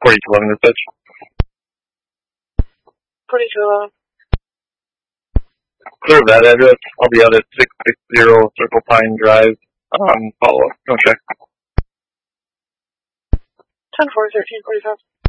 4211 dispatch. 4211. Clear of that address. I'll be out at 660 Circle Pine Drive. Follow up. No check. 10-4, 1345.